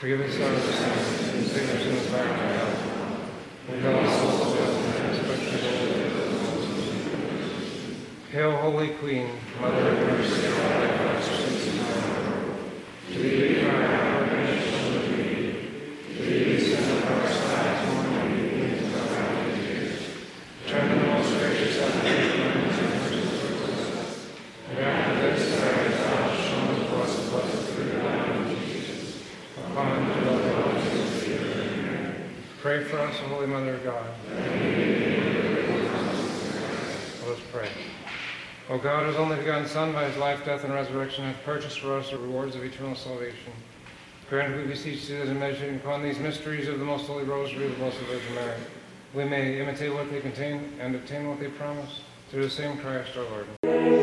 Forgive us our sins, and save us from the fire of hell. Lead all souls to heaven, especially those. Hail, Holy Queen, Mother of mercy, and all thy blessings high. To thee we cry, our redemption of thee. To thee we send up our sighs, mourning and weeping of our happy tears. Turn to the most gracious heaven, and mercy towards us. And after this, thou hast shown the blessed through the Lamb of Jesus. Upon the dwelling of Jesus. Pray for us, O Holy Mother of God. Let us pray. O God, whose only begotten Son, by his life, death, and resurrection, hath purchased for us the rewards of eternal salvation, grant, we beseech thee, that in meditating upon these mysteries of the most holy rosary of the Blessed Virgin Mary, we may imitate what they contain and obtain what they promise, through the same Christ our Lord.